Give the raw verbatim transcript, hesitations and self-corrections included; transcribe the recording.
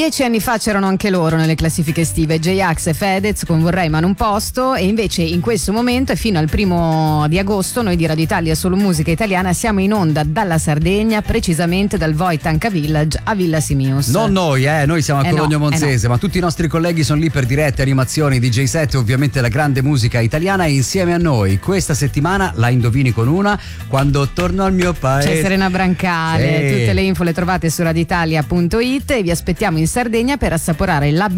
Dieci anni fa c'erano anche loro nelle classifiche estive, J-Ax e Fedez con Vorrei ma non posto, e invece in questo momento e fino al primo di agosto noi di Radio Italia Solo Musica Italiana siamo in onda dalla Sardegna, precisamente dal Voitanca Village a Villa Simius. Non noi, eh, noi siamo a eh Cologno no, Monzese, eh no. ma tutti i nostri colleghi sono lì per dirette, animazioni, D J set, ovviamente la grande musica italiana, e insieme a noi questa settimana la indovini con una, quando torno al mio paese. C'è Serena Brancale, sì. Tutte le info le trovate su radioitalia punto it e vi aspettiamo in Sardegna per assaporare la